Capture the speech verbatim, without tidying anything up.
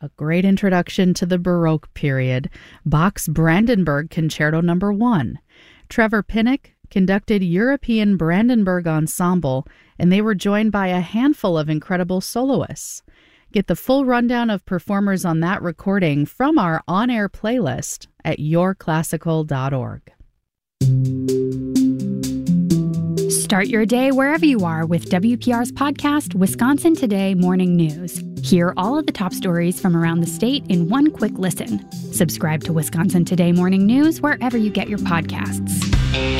a great introduction to the Baroque period, Bach's Brandenburg Concerto Number One. Trevor Pinnock conducted European Brandenburg Ensemble, and they were joined by a handful of incredible soloists. Get the full rundown of performers on that recording from our on-air playlist at your classical dot org. Start your day wherever you are with W P R's podcast, Wisconsin Today Morning News. Hear all of the top stories from around the state in one quick listen. Subscribe to Wisconsin Today Morning News wherever you get your podcasts.